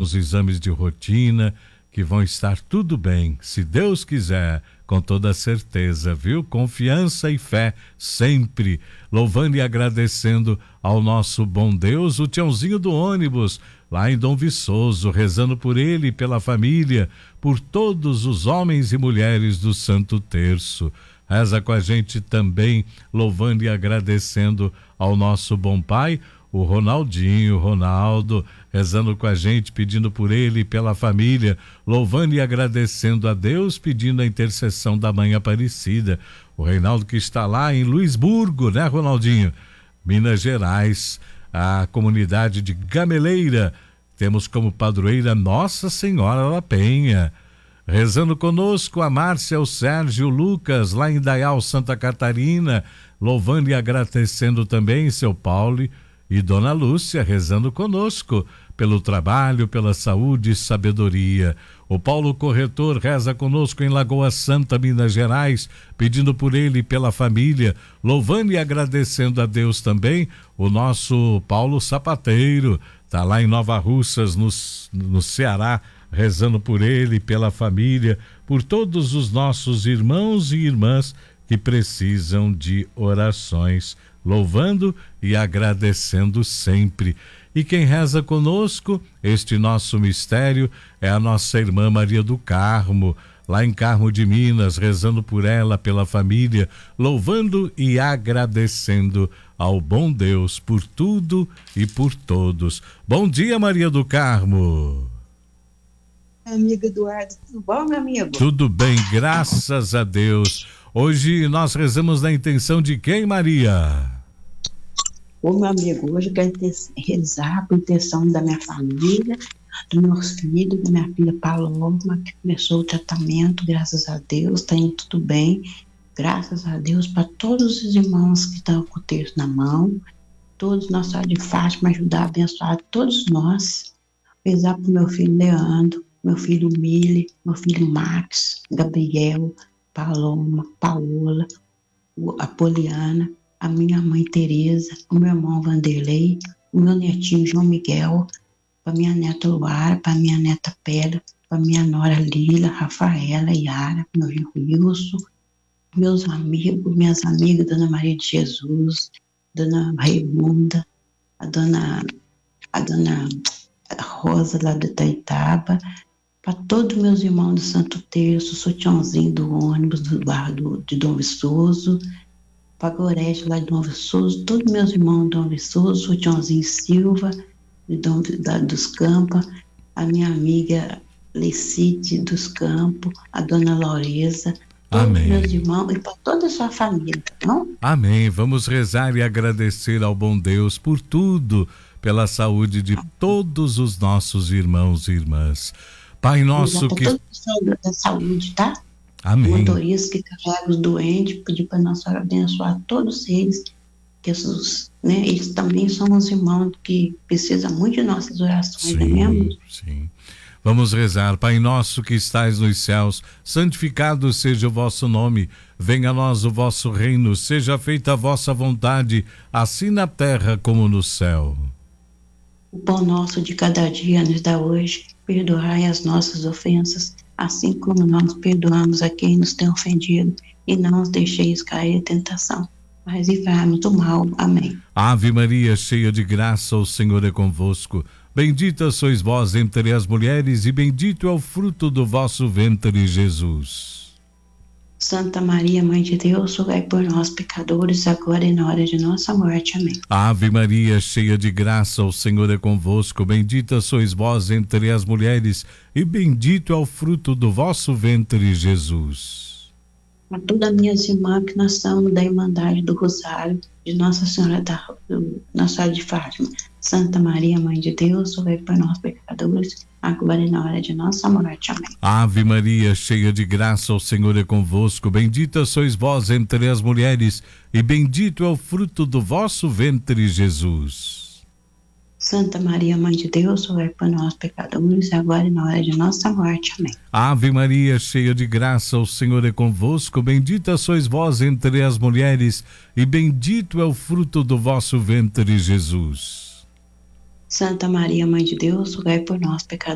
os exames de rotina, que vão estar tudo bem, se Deus quiser, com toda certeza, viu? Confiança e fé sempre, louvando e agradecendo ao nosso bom Deus, o Tiãozinho do ônibus, lá em Dom Viçoso, rezando por ele e pela família, por todos os homens e mulheres do Santo Terço. Reza com a gente também, louvando e agradecendo ao nosso bom Pai, o Ronaldo, rezando com a gente, pedindo por ele e pela família, louvando e agradecendo a Deus, pedindo a intercessão da Mãe Aparecida. O Reinaldo que está lá em Luisburgo, né, Ronaldinho? Minas Gerais, a comunidade de Gameleira, temos como padroeira Nossa Senhora da Penha. Rezando conosco a Márcia, o Sérgio, o Lucas, lá em Dayal, Santa Catarina, louvando e agradecendo também seu Paulo e Dona Lúcia, rezando conosco pelo trabalho, pela saúde e sabedoria. O Paulo Corretor reza conosco em Lagoa Santa, Minas Gerais, pedindo por ele e pela família, louvando e agradecendo a Deus também. O nosso Paulo Sapateiro está lá em Nova Russas, no Ceará, rezando por ele e pela família, por todos os nossos irmãos e irmãs que precisam de orações, louvando e agradecendo sempre. E quem reza conosco, este nosso mistério, é a nossa irmã Maria do Carmo, lá em Carmo de Minas, rezando por ela, pela família, louvando e agradecendo ao bom Deus por tudo e por todos. Bom dia, Maria do Carmo. Amigo Eduardo, tudo bom, meu amigo? Tudo bem, graças a Deus. Hoje nós rezamos na intenção de quem, Maria? Ô, meu amigo, hoje eu quero rezar com a intenção da minha família, do meu filho, da minha filha Paloma, que começou o tratamento, graças a Deus, está indo tudo bem. Graças a Deus, para todos os irmãos que estão com o terço na mão, todos Nossa Senhora de Fátima, ajudar a abençoar todos nós. Rezar para o meu filho Leandro, meu filho Mili, meu filho Max, Gabriel, Paloma, Paola, a Poliana, a minha mãe Tereza, o meu irmão Vanderlei, o meu netinho João Miguel, para minha neta Luara, para minha neta Pedra, para minha nora Lila, Rafaela, Yara, meu genro Wilson, meus amigos, minhas amigas, Dona Maria de Jesus, Dona Raimunda, a dona Rosa lá de Itaitaba, para todos meus irmãos do Santo Terço, sou Tiãozinho do ônibus do bar de Dom Viçoso, para Gorete lá de Dom Viçoso, todos meus irmãos de Dom Viçoso, sou Tiãozinho Silva, dos Campos, a minha amiga Lecite dos Campos, a Dona Laureza, todos Amém. Meus irmãos e para toda a sua família, não? Amém. Vamos rezar e agradecer ao bom Deus por tudo, pela saúde de todos os nossos irmãos e irmãs. Pai nosso que... Toda a saúde, tá? Amém. Motoristas que carregam os doentes, pedir para Nossa Senhora abençoar todos eles, que eles também são os irmãos que precisam muito de nossas orações, não é mesmo? Sim. Vamos rezar. Pai nosso que estais nos céus, santificado seja o vosso nome, venha a nós o vosso reino, seja feita a vossa vontade, assim na terra como no céu. O pão nosso de cada dia nos dá hoje, perdoai as nossas ofensas, assim como nós perdoamos a quem nos tem ofendido, e não nos deixeis cair em tentação, mas livrai-nos do mal. Amém. Ave Maria, cheia de graça, o Senhor é convosco. Bendita sois vós entre as mulheres, e bendito é o fruto do vosso ventre, Jesus. Santa Maria, Mãe de Deus, rogai por nós, pecadores, agora e na hora de nossa morte. Amém. Ave Maria, cheia de graça, o Senhor é convosco. Bendita sois vós entre as mulheres, e bendito é o fruto do vosso ventre, Jesus. A todas minhas irmãs que nós somos da Irmandade do Rosário, de Nossa Senhora de Fátima, Santa Maria, Mãe de Deus, rogai por nós, pecadores, agora e na hora de nossa morte. Amém. Ave Maria, cheia de graça, o Senhor é convosco. Bendita sois vós entre as mulheres, e bendito é o fruto do vosso ventre, Jesus. Santa Maria, Mãe de Deus, rogai por nós, pecadores, agora e na hora de nossa morte. Amém. Ave Maria, cheia de graça, o Senhor é convosco. Bendita sois vós entre as mulheres, e bendito é o fruto do vosso ventre, Jesus. Santa Maria, Mãe de Deus, rogai por nós, pecadores,